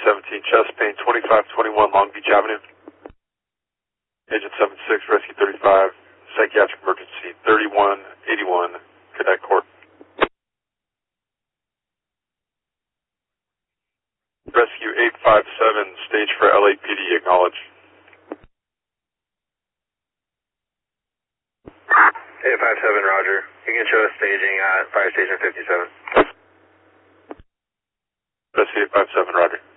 17, chest pain, 2521 Long Beach Avenue. Agent 76, Rescue 35, psychiatric emergency, 3181, Cadet Court. Rescue 857, stage for LAPD, acknowledge. 857, roger. You can show us staging at Fire Station 57. Rescue 857, roger.